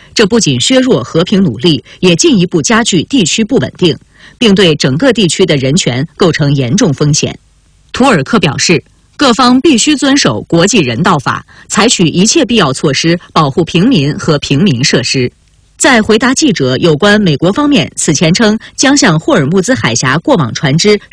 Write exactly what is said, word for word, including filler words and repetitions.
这不仅削弱和平努力，也进一步加剧地区不稳定，并对整个地区的人权构成严重风险。图尔克表示，各方必须遵守国际人道法，采取一切必要措施保护平民和平民设施。在回答记者有关美国方面此前称将向霍尔木兹海峡过往船只